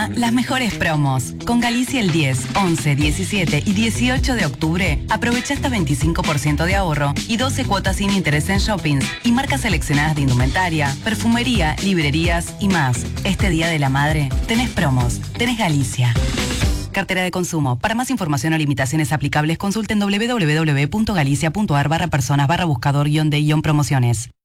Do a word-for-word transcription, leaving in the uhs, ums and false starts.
Galicia, las mejores promos. Con Galicia el diez, once, diecisiete y dieciocho de octubre, aprovecha hasta veinticinco por ciento de ahorro y doce cuotas sin interés en shoppings y marcas seleccionadas de indumentaria, perfumería, librerías y más. Este Día de la Madre, tenés promos, tenés Galicia. Cartera de consumo. Para más información o limitaciones aplicables, consulten doble u doble u doble u punto galicia punto a r barra personas barra buscador guión de guión promociones.